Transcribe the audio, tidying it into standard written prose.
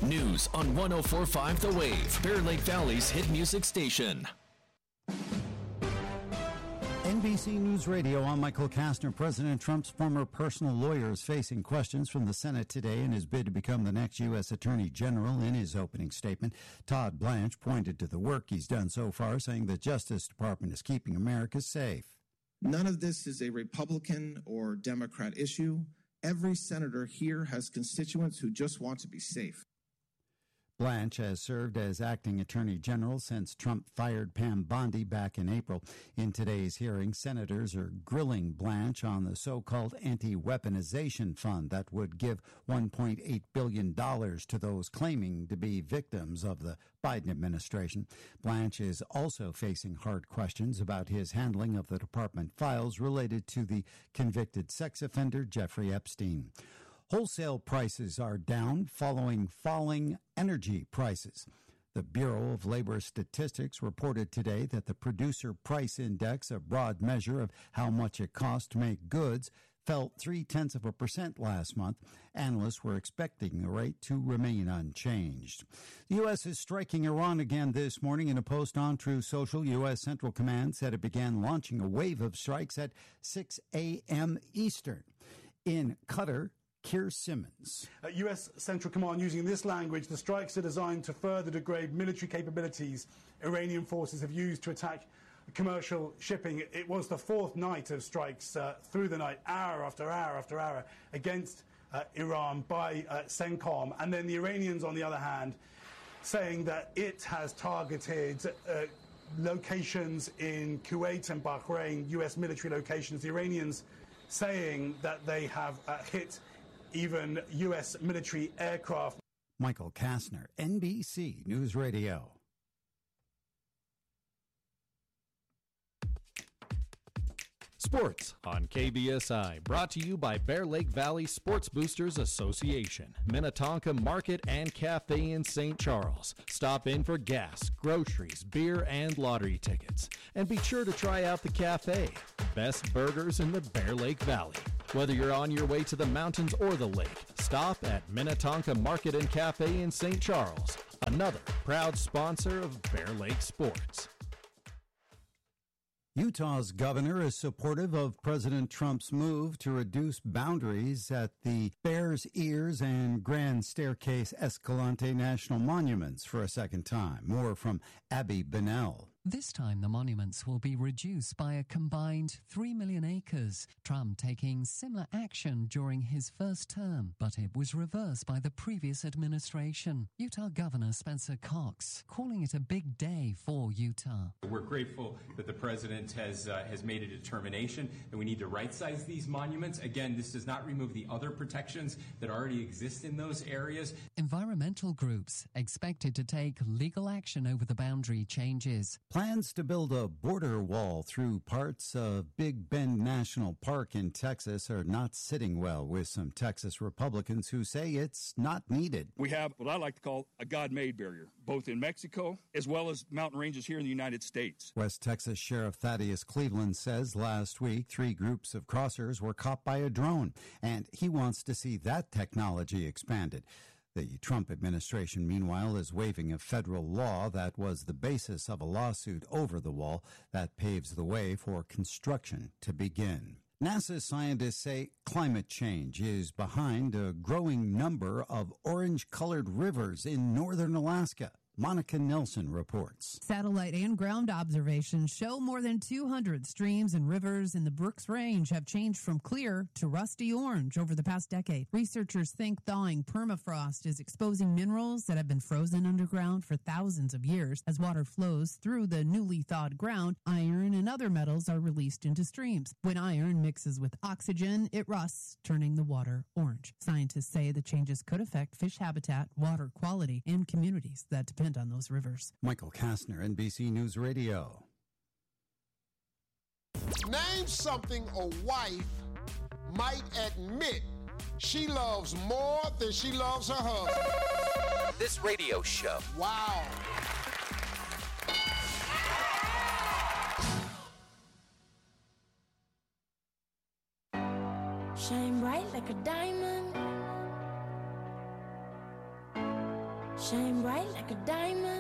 News on 104.5 The Wave, Bear Lake Valley's hit music station. NBC News Radio, I'm Michael Kastner. President Trump's former personal lawyer is facing questions from the Senate today in his bid to become the next U.S. Attorney General. In his opening statement, Todd Blanche pointed to the work he's done so far, saying the Justice Department is keeping America safe. None of this is a Republican or Democrat issue. Every senator here has constituents who just want to be safe. Blanche has served as acting attorney general since Trump fired Pam Bondi back in April. In today's hearing, senators are grilling Blanche on the so-called anti-weaponization fund that would give $1.8 billion to those claiming to be victims of the Biden administration. Blanche is also facing hard questions about his handling of the department files related to the convicted sex offender Jeffrey Epstein. Wholesale prices are down following falling energy prices. The Bureau of Labor Statistics reported today that the Producer Price Index, a broad measure of how much it costs to make goods, fell 0.3% last month. Analysts were expecting the rate to remain unchanged. The U.S. is striking Iran again this morning. In a post on Truth Social, U.S. Central Command said it began launching a wave of strikes at 6 a.m. Eastern. In Qatar, Keir Simmons. U.S. Central Command using this language, the strikes are designed to further degrade military capabilities Iranian forces have used to attack commercial shipping. It was the fourth night of strikes through the night, hour after hour after hour, against Iran by CENTCOM. And then the Iranians, on the other hand, saying that it has targeted locations in Kuwait and Bahrain, U.S. military locations. The Iranians saying that they have hit even U.S. military aircraft. Michael Kastner, NBC News Radio. Sports on KBSI, brought to you by Bear Lake Valley Sports Boosters Association, Minnetonka Market and Cafe in St. Charles. Stop in for gas, groceries, beer, and lottery tickets. And be sure to try out the cafe. Best burgers in the Bear Lake Valley. Whether you're on your way to the mountains or the lake, stop at Minnetonka Market and Cafe in St. Charles, another proud sponsor of Bear Lake Sports. Utah's governor is supportive of President Trump's move to reduce boundaries at the Bears Ears and Grand Staircase Escalante National Monuments for a second time. More from Abby Bennell. This time, the monuments will be reduced by a combined 3 million acres. Trump taking similar action during his first term, but it was reversed by the previous administration. Utah Governor Spencer Cox calling it a big day for Utah. We're grateful that the president has made a determination that we need to right-size these monuments. Again, this does not remove the other protections that already exist in those areas. Environmental groups expected to take legal action over the boundary changes. Plans to build a border wall through parts of Big Bend National Park in Texas are not sitting well with some Texas Republicans who say it's not needed. We have what I like to call a God-made barrier, both in Mexico as well as mountain ranges here in the United States. West Texas Sheriff Thaddeus Cleveland says last week 3 groups of crossers were caught by a drone, and he wants to see that technology expanded. The Trump administration, meanwhile, is waiving a federal law that was the basis of a lawsuit over the wall that paves the way for construction to begin. NASA scientists say climate change is behind a growing number of orange-colored rivers in northern Alaska. Monica Nelson reports. Satellite and ground observations show more than 200 streams and rivers in the Brooks Range have changed from clear to rusty orange over the past decade. Researchers think thawing permafrost is exposing minerals that have been frozen underground for thousands of years. As water flows through the newly thawed ground, iron and other metals are released into streams. When iron mixes with oxygen, it rusts, turning the water orange. Scientists say the changes could affect fish habitat, water quality, and communities that depend on those rivers. Michael Kastner, NBC News Radio. Name something a wife might admit she loves more than she loves her husband. This radio show. Wow. Shine bright like a diamond. Shine bright like a diamond.